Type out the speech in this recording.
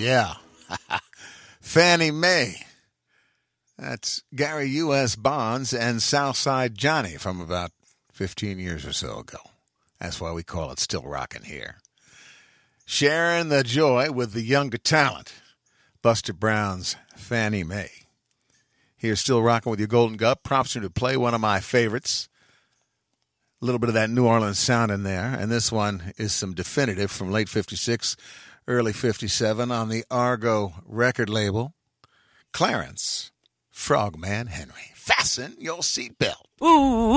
Yeah. Fannie Mae. That's Gary U.S. Bonds and Southside Johnny from about 15 years or so ago. That's why we call it Still Rockin' here. Sharing the joy with the younger talent. Buster Brown's Fannie Mae. Here's Still Rockin' with your Golden Gup. Prompts you to play one of my favorites. A little bit of that New Orleans sound in there. And this one is some definitive from late 56, early 57 on the Argo record label. Clarence Frogman Henry. Fasten your seatbelt. Ooh.